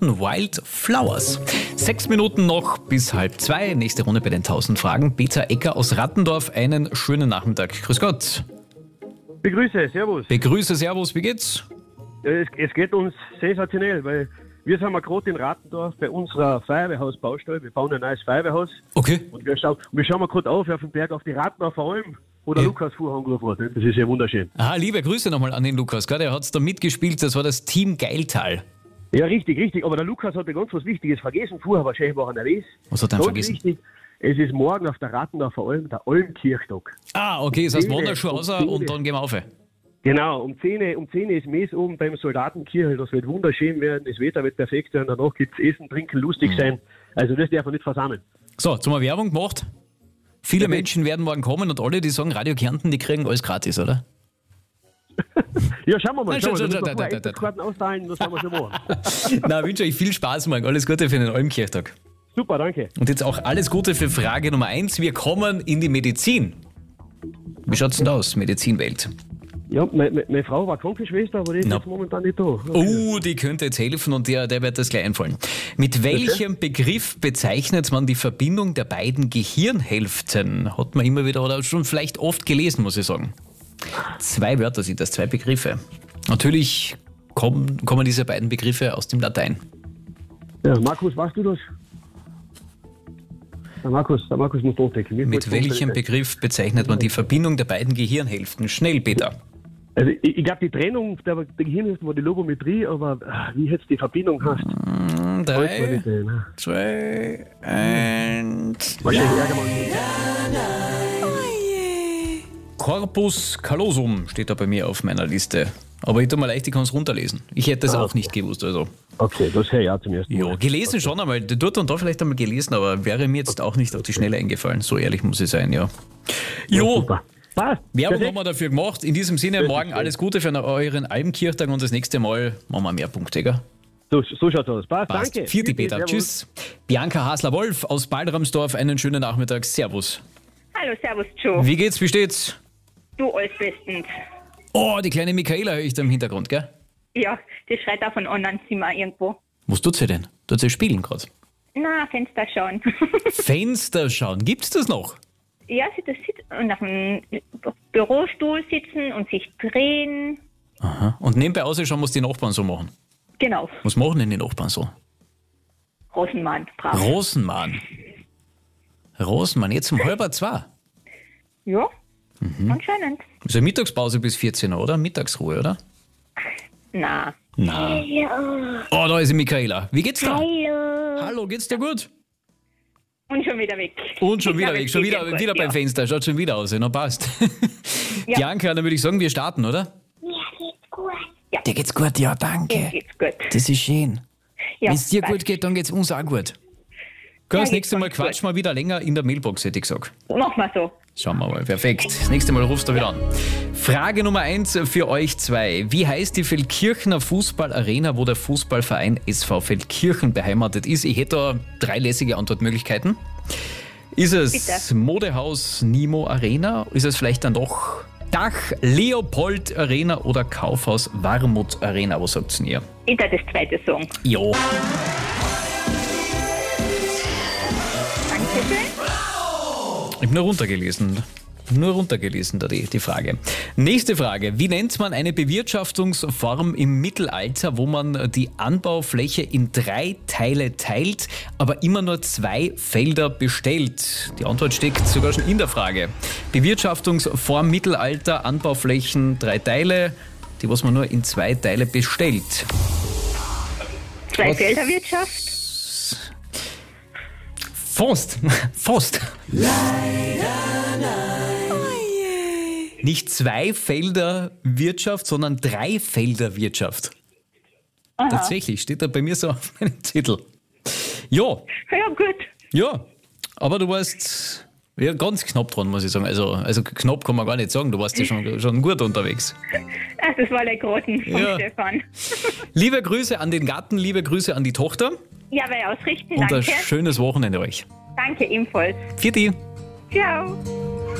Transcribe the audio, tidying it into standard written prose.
Garten Wildflowers. 6 Minuten noch bis 1:30. Nächste Runde bei den 1000 Fragen. Peter Ecker aus Rattendorf, einen schönen Nachmittag. Grüß Gott. Begrüße, servus. Begrüße, servus, wie geht's? Es geht uns sensationell, weil wir sind gerade in Rattendorf bei unserer Feuerwehrhausbaustelle. Wir bauen ein neues Feuerwehrhaus. Okay. Und wir schauen mal gerade auf den Berg auf die Rattendorfer Alm, wo der Lukas vorher angerufen hat. Das ist ja wunderschön. Aha, liebe Grüße nochmal an den Lukas. Gell? Der hat's da mitgespielt, das war das Team Geiltal. Ja, richtig. Aber der Lukas hat ja ganz was Wichtiges vergessen. Vorher wahrscheinlich war er nervös. Was hat er denn vergessen? Wichtig, es ist morgen auf der Rattendorfer Alm der Almkirchtag. Ah, okay, das heißt, wandern schon raus und dann gehen wir auf. Genau, um 10 ist Mess oben beim Soldatenkirche. Das wird wunderschön werden, das Wetter wird perfekt sein, danach gibt es Essen, Trinken, lustig sein. Also das darf man nicht versammeln. So, jetzt haben wir Werbung gemacht. Viele Menschen werden morgen kommen und alle, die sagen Radio Kärnten, die kriegen alles gratis, oder? Ja, schauen wir mal. Nein, Karten austeilen, das haben wir schon machen. Na, wünsche euch viel Spaß morgen. Alles Gute für den Almkirchtag. Super, danke. Und jetzt auch alles Gute für Frage Nummer 1. Wir kommen in die Medizin. Wie schaut's denn aus, Medizinwelt? Ja, meine Frau war Krankenschwester, aber die ist jetzt momentan nicht da. Oh, die könnte jetzt helfen und der wird das gleich einfallen. Mit welchem Begriff bezeichnet man die Verbindung der beiden Gehirnhälften? Hat man immer wieder oder schon vielleicht oft gelesen, muss ich sagen. 2 Wörter sind das, 2 Begriffe. Natürlich kommen diese beiden Begriffe aus dem Latein. Ja, Markus, weißt du das? Der Markus muss nachdenken. Mit welchem Begriff bezeichnet man die Verbindung der beiden Gehirnhälften? Schnell, Peter. Also ich glaube, die Trennung der Gehirnhälften war die Logometrie, aber wie jetzt die Verbindung hast. 3, 2, 1. Wahrscheinlich Ärgermann. Corpus callosum steht da bei mir auf meiner Liste. Aber ich tue mal leicht, ich kann es runterlesen. Ich hätte es auch nicht gewusst. Also. Okay, das höre ich auch zum ersten Mal. Ja, gelesen schon einmal. Dort und da vielleicht einmal gelesen, aber wäre mir jetzt auch nicht auf die Schnelle eingefallen. So ehrlich muss ich sein, ja. Jo, Super. Passt. Werbung haben wir dafür gemacht. In diesem Sinne, morgen alles Gute für euren Almkirchtag und das nächste Mal machen wir mehr Punkte, gell? So schaut's aus. Passt, danke. Vierte Peter. Tschüss. Bianca Hasler-Wolf aus Baldramsdorf, einen schönen Nachmittag. Servus. Hallo, servus Joe. Wie geht's, wie steht's? Du, alles bestens. Oh, die kleine Michaela höre ich da im Hintergrund, gell? Ja, die schreit da von anderen Zimmer irgendwo. Was tut sie denn? Tut sie spielen gerade? Na, Fenster schauen. Fenster schauen, gibt's das noch? Ja, sie sitzt und auf dem Bürostuhl sitzen und sich drehen. Aha. Und nebenbei ausschauen muss die Nachbarn so machen. Genau. Was machen denn die Nachbarn so? Rosenmann, brav. Rosenmann, jetzt um 1:30. Ja, anscheinend. Ist ja Mittagspause bis 14 Uhr, oder? Mittagsruhe, oder? Na. Oh, da ist die Michaela. Wie geht's da? Hallo. Hallo, geht's dir gut? Und schon wieder weg. Und schon Ich wieder glaube, weg, es schon geht wieder, dir gut, wieder beim ja. Fenster. Schaut schon wieder aus, na passt. Ja. Bianca, dann würde ich sagen, wir starten, oder? Mir geht's gut. Ja. Dir geht's gut, ja, danke. Mir geht's gut. Das ist schön. Ja, Wenn es dir passt. gut geht, dann geht's uns auch gut. Ja, Das geht's nächste Mal uns gut. quatschen wir wieder länger in der Mailbox, hätte ich gesagt. Mach mal so. Schauen wir mal, perfekt. Das nächste Mal rufst du wieder an. Frage Nummer 1 für euch 2. Wie heißt die Feldkirchener Fußballarena, wo der Fußballverein SV Feldkirchen beheimatet ist? Ich hätte da 3 lässige Antwortmöglichkeiten. Ist es Bitte. Modehaus Nimo Arena? Ist es vielleicht dann doch Dach Leopold Arena oder Kaufhaus Warmut Arena? Was sagt ihr? Ich darf das zweite Song. Jo. Dankeschön. Ich habe nur runtergelesen, da die Frage. Nächste Frage. Wie nennt man eine Bewirtschaftungsform im Mittelalter, wo man die Anbaufläche in 3 Teile teilt, aber immer nur 2 Felder bestellt? Die Antwort steckt sogar schon in der Frage. Bewirtschaftungsform Mittelalter, Anbauflächen 3 Teile, die was man nur in 2 Teile bestellt. Zweifelderwirtschaft. Fast. Nicht 2 Felder Wirtschaft, sondern 3 Felder Wirtschaft. Aha. Tatsächlich, steht da bei mir so auf meinem Zettel. Ja, Ja, gut. ja, aber du warst ja, ganz knapp dran, muss ich sagen. Also knapp kann man gar nicht sagen, du warst ja schon gut unterwegs. Ach, das war der Groten von Ja. Stefan. Liebe Grüße an den Gatten, liebe Grüße an die Tochter Ja, weil ausrichten, und ein danke. schönes Wochenende euch. Danke ebenfalls. Vierte. Ciao.